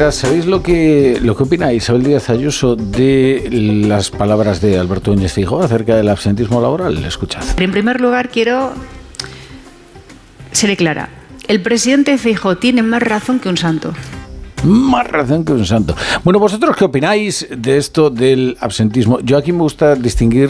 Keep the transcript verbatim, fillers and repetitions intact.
Verás, ¿sabéis lo que, lo que opina Isabel Díaz Ayuso de las palabras de Alberto Núñez Feijóo acerca del absentismo laboral? Escuchad. En primer lugar, quiero ser clara. El presidente Feijóo tiene más razón que un santo. Más razón que un santo. Bueno, ¿vosotros qué opináis de esto del absentismo? Yo aquí me gusta distinguir